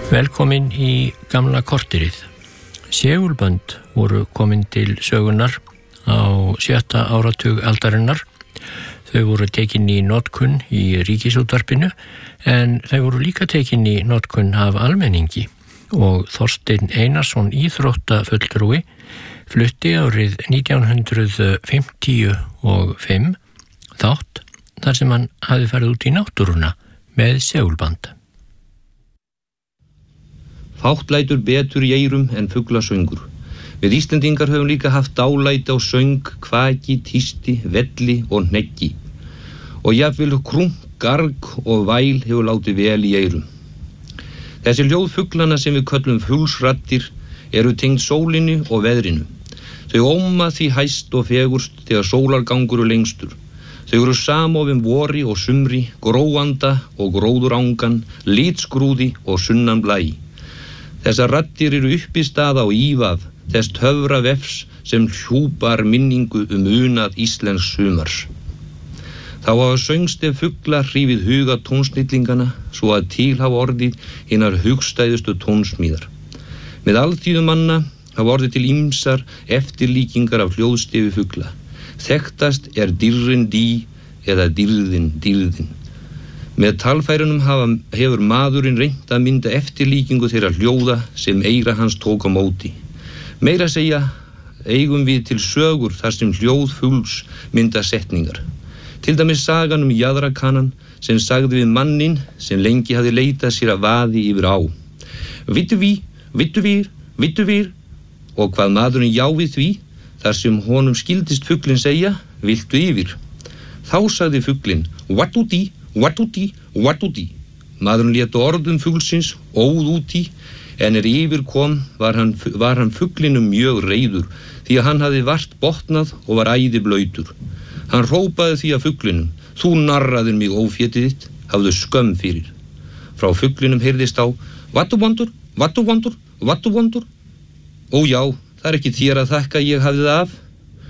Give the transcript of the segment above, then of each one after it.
Velkomin í gamla korterið. Segulbönd voru komin til sögunar á 7. áratug aldarinnar. Þau voru tekin í notkun í ríkisútvarpinu en þau voru líka tekin í notkun af almenningi og Þorsteinn Einarsson íþróttafulltrúi flutti árið 1955 þátt þar sem hann hafði farið út í náttúruna með segulband. Fátt lætur betur í eyrum en fuglasöngur. Við Íslendingar höfum líka haft dálæti á söng, kvaki, tísti, velli og hneggi. Og jafnvel krunk, garg og væl hefur látið vel í eyrum. Þessi hljóð fuglana sem við köllum fuglsraddir eru tengd sólinni og veðrinu. Þau óma því hæst og fegurst þegar sólargangur er lengstur. Þau eru samofin vori og sumri, gróanda og gróðurangan, litskrúði og sunnan blæ. Þessar raddir eru uppistað á ívaf þess töfra vefs sem hjúpar minningu unað íslensks sumars. Þá hafa söngstef fugla hrifið huga tónsnillingana svo að til hafa orðið hinar hugstæðustu tónsmíðar. Með alþýðu manna hafa orðið til ýmsar eftirlíkingar af hljóðstefi fugla. Þekktast er dýrrin dí eða dýrðin dýrðin. Með talfærunum hefur maðurinn reynt að mynda eftirlíkingu þeirra hljóða sem eyra hans tók á móti. Meira segja eigum við til sögur þar sem hljóð fugls mynda setningar. Til dæmis sagan jaðrakanan sem sagði við manninn sem lengi hafði leitað sér að vaði yfir á. Vittu vír, og hvað maðurinn já við því, þar sem honum skildist fuglinn segja, viltu yfir. Þá sagði fuglinn, watúti. Maðurinn létu orðum fuglsins óð úti, en yfir kom var hann fuglinum mjög reiður, því að hann hafði vart botnað og var æði blautur. Hann hrópaði því að fuglinum, þú narraðir mig ófétið þitt, hafðu skömm fyrir. Frá fuglinum heyrðist á, vatuvondur. Ó já, það ekki þér að þakka ég hafði það af.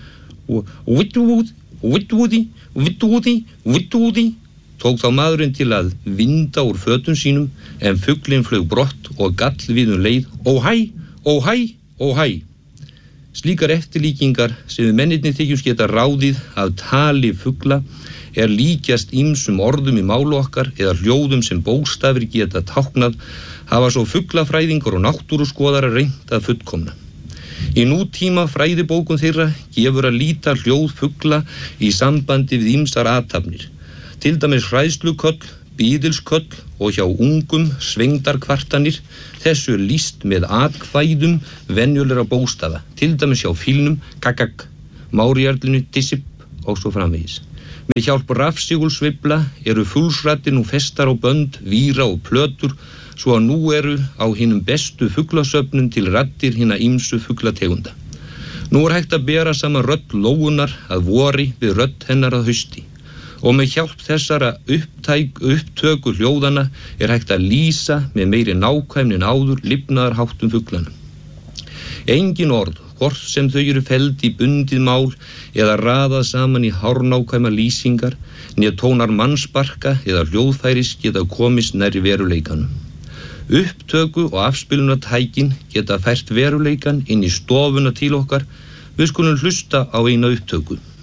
Vittuúði. Tók þá maðurinn til að vinda úr fötum sínum, en fuglinn flaug brott og gall við leið, ó hæ. Slíkar eftirlíkingar sem við mennirnir þykjumst geta ráðið af tali fugla líkjast ýmsum orðum í málu okkar eða hljóðum sem bókstafir geta táknað, hafa svo fuglafræðingar og náttúruskoðarar reynt að fullkomna. Í nútíma fræðibókum þeirra gefur að líta hljóð fugla í sambandi við ýmsar athafnir. Til dæmis hræðsluköll, bíðilsköll og hjá ungum svengdarkvartanir, þessu lýst með atkvæðum venjulegra bókstafa, til dæmis hjá fílnum, kakak, márijarlinu, dissip og svo framvegis. Með hjálp rafsegulsveifla eru fuglsraddir nú festar á bönd, víra og plötur, svo að nú eru á hinum bestu fuglasöfnum til raddir hina ýmsu fuglategunda. Nú hægt að bera saman rödd lóunar að vori við rödd hennar að hausti. Og með hjálp þessara upptöku hljóðana hægt að lýsa með meiri nákvæmni en áður lifnaðarháttum fuglana. Engin orð, hvort sem þau eru felld í bundið mál eða raðað saman í hárnákvæma lýsingar, né tónar mannsbarka eða hljóðfæris geta komist nærri veruleikanum. Upptöku og afspilunartækin geta fært veruleikan inn í stofuna til okkar. Við skulum hlusta á eina upptöku.